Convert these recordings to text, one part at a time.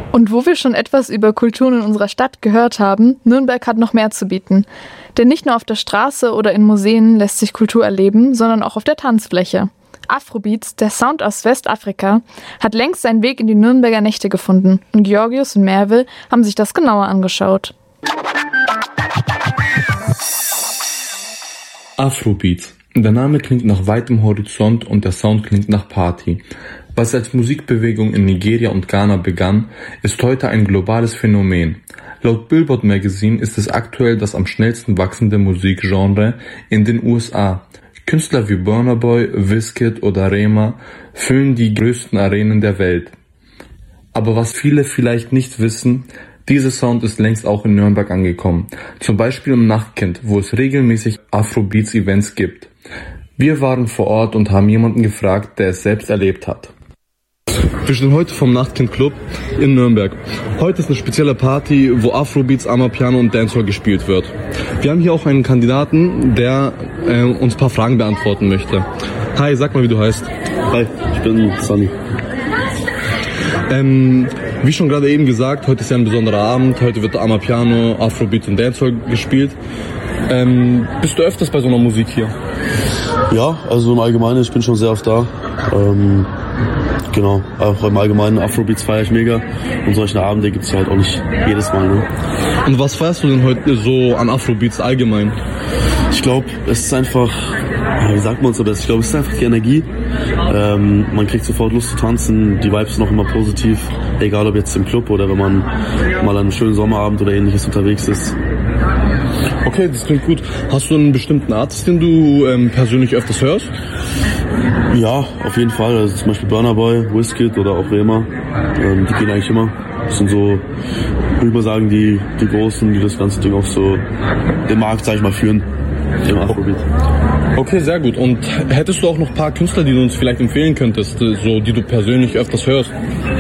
Und wo wir schon etwas über Kulturen in unserer Stadt gehört haben, Nürnberg hat noch mehr zu bieten. Denn nicht nur auf der Straße oder in Museen lässt sich Kultur erleben, sondern auch auf der Tanzfläche. Afrobeats, der Sound aus Westafrika, hat längst seinen Weg in die Nürnberger Nächte gefunden und Georgios und Merve haben sich das genauer angeschaut. Afrobeats. Der Name klingt nach weitem Horizont und der Sound klingt nach Party. Was als Musikbewegung in Nigeria und Ghana begann, ist heute ein globales Phänomen. Laut Billboard Magazine ist es aktuell das am schnellsten wachsende Musikgenre in den USA. Künstler wie Burna Boy, Wizkid oder Rema füllen die größten Arenen der Welt. Aber was viele vielleicht nicht wissen, dieser Sound ist längst auch in Nürnberg angekommen. Zum Beispiel im Nachtkind, wo es regelmäßig Afrobeats-Events gibt. Wir waren vor Ort und haben jemanden gefragt, der es selbst erlebt hat. Wir stehen heute vom Nachtkind Club in Nürnberg. Heute ist eine spezielle Party, wo Afrobeats, Amapiano und Dancehall gespielt wird. Wir haben hier auch einen Kandidaten, der uns ein paar Fragen beantworten möchte. Hi, sag mal, wie du heißt. Hi, ich bin Sunny. Wie schon gerade eben gesagt, heute ist ja ein besonderer Abend. Heute wird Amapiano, Afrobeats und Dancehall gespielt. Bist du öfters bei so einer Musik hier? Ja, also im Allgemeinen, ich bin schon sehr oft da. Genau, auch im Allgemeinen Afrobeats feiere ich mega und solche Abende gibt es halt auch nicht jedes Mal. Ne? Und was feierst du denn heute so an Afrobeats allgemein? Ich glaube, es ist einfach, wie sagt man es am besten, ich glaube, es ist einfach die Energie. Man kriegt sofort Lust zu tanzen, die Vibes sind auch immer positiv, egal ob jetzt im Club oder wenn man mal an einem schönen Sommerabend oder ähnliches unterwegs ist. Okay, das klingt gut. Hast du einen bestimmten Artist, den du persönlich öfters hörst? Ja, auf jeden Fall. Also zum Beispiel Burna Boy, Wizkid oder auch Rema. Die gehen eigentlich immer. Das sind so, würde ich mal sagen, die Großen, die das ganze Ding auch so den Markt, sag ich mal, führen. Im Afrobeat. Okay, sehr gut. Und hättest du auch noch ein paar Künstler, die du uns vielleicht empfehlen könntest, so die du persönlich öfters hörst?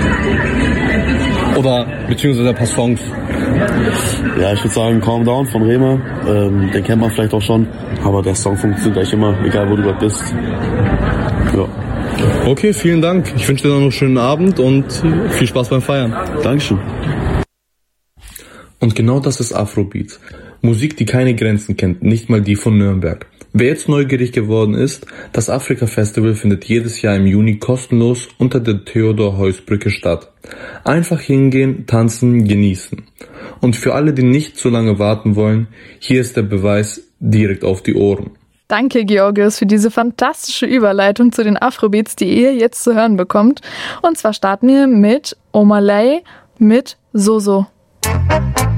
Oder beziehungsweise ein paar Songs? Ja, ich würde sagen Calm Down von Rema. Den kennt man vielleicht auch schon. Aber der Song funktioniert gleich immer, egal wo du gerade bist. Ja. Okay, vielen Dank. Ich wünsche dir noch einen schönen Abend und viel Spaß beim Feiern. Dankeschön. Und genau das ist Afrobeats. Musik, die keine Grenzen kennt, nicht mal die von Nürnberg. Wer jetzt neugierig geworden ist, das Afrika-Festival findet jedes Jahr im Juni kostenlos unter der Theodor-Heuss-Brücke statt. Einfach hingehen, tanzen, genießen. Und für alle, die nicht so lange warten wollen, hier ist der Beweis direkt auf die Ohren. Danke, Georgios, für diese fantastische Überleitung zu den Afrobeats, die ihr jetzt zu hören bekommt. Und zwar starten wir mit Omalay mit Soso.